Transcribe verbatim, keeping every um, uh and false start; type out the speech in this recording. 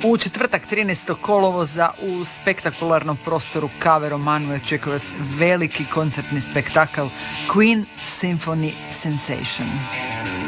U četvrtak trinaestog kolovoza u spektakularnom prostoru Kave Romanu očekuje vas veliki koncertni spektakl Queen Symphony Sensation.